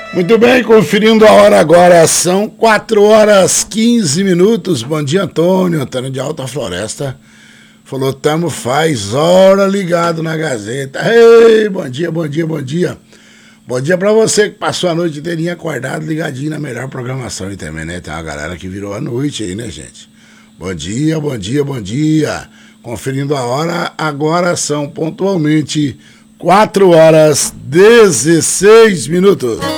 Muito bem, conferindo a hora agora, são 4 horas 15 minutos. Bom dia, Antônio de Alta Floresta. Falou, tamo faz hora ligado na Gazeta. Ei, bom dia, bom dia, bom dia. Bom dia pra você que passou a noite inteirinha acordado, ligadinho na melhor programação e também, né? Tem uma galera que virou a noite aí, né, gente? Bom dia, bom dia, bom dia. Conferindo a hora, agora são pontualmente 4 horas 16 minutos.